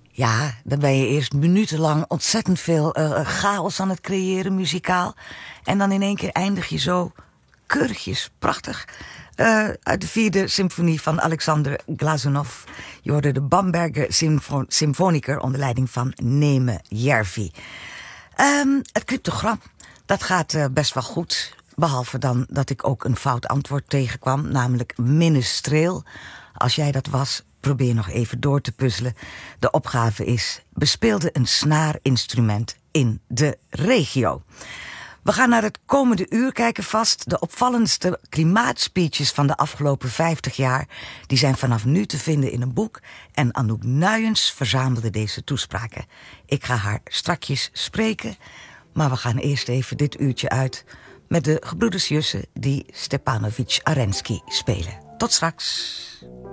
Ja, dan ben je eerst minutenlang ontzettend veel chaos aan het creëren, muzikaal. En dan in één keer eindig je zo keurigjes, prachtig. Uit de 4e symfonie van Alexander Glazunov. Je hoorde de Bamberger Symfoniker onder leiding van Neeme Järvi. Het cryptogram, dat gaat best wel goed. Behalve dan dat ik ook een fout antwoord tegenkwam, namelijk minestreel. Als jij dat was, probeer nog even door te puzzelen. De opgave is: bespeelde een snaarinstrument in de regio. We gaan naar het komende uur kijken vast. De opvallendste klimaatspeeches van de afgelopen 50 jaar... die zijn vanaf nu te vinden in een boek. En Anouk Nuyens verzamelde deze toespraken. Ik ga haar strakjes spreken. Maar we gaan eerst even dit uurtje uit met de gebroeders Jussen die Stepanovic Arensky spelen. Tot straks.